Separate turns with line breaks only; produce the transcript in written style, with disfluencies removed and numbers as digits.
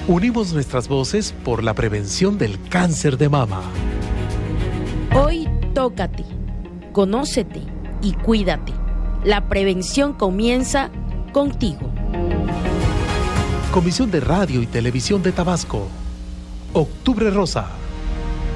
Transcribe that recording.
Unimos nuestras voces por la prevención del cáncer de mama.
Hoy tócate, conócete y cuídate. La prevención comienza contigo.
Comisión de Radio y Televisión de Tabasco. Octubre Rosa.